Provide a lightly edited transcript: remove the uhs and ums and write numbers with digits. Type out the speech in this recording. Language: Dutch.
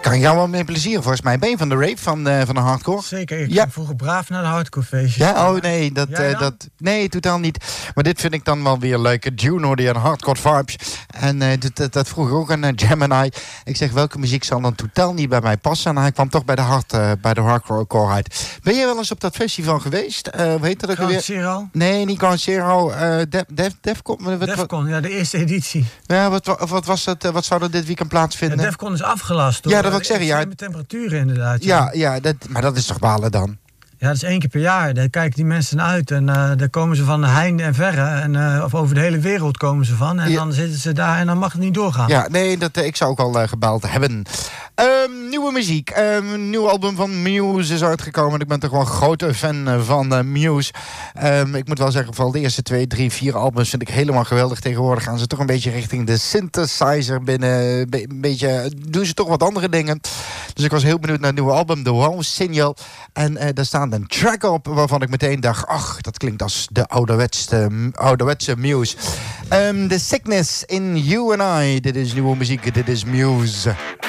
kan jou wel mee plezier, volgens mij. Ben je van de rave, van de hardcore? Zeker, ik ging vroeger braaf naar de hardcore feestjes. Ja, oh nee, nee, totaal niet. Maar dit vind ik dan wel weer leuk. Dune hoorde je aan hardcore vibes. En dat vroeg ik ook aan Gemini. Ik zeg, welke muziek zal dan totaal niet bij mij passen? En hij kwam toch bij de hardcore uit. Ben je wel eens op dat festival geweest? Hoe heet dat ook weer? Zero? Nee, niet Ground Zero. Defcon? Defcon, ja, de eerste editie. Ja, wat was het? Wat zou er dit weekend plaatsvinden? Ja, Defcon is afgelast door ja, dat wil ik zeggen. Ja, met temperaturen inderdaad. Ja, maar dat is toch balen dan? Ja, dat is 1 keer per jaar. Daar kijken die mensen naar uit. En daar komen ze van heinde en verre. En, of over de hele wereld komen ze van. En dan zitten ze daar en dan mag het niet doorgaan. Ja, nee, ik zou ook al gebaald hebben. Nieuwe muziek. Een nieuw album van Muse is uitgekomen. Ik ben toch wel een grote fan van Muse. Ik moet wel zeggen, vooral de eerste 2, 3, 4 albums vind ik helemaal geweldig. Tegenwoordig gaan ze toch een beetje richting de synthesizer binnen. Doen ze toch wat andere dingen. Dus ik was heel benieuwd naar het nieuwe album, The Wow Signal. En daar staan een track op waarvan ik meteen dacht, ach, dat klinkt als de ouderwetse Muse. The Sickness in You and I. Dit is nieuwe muziek, dit is Muse.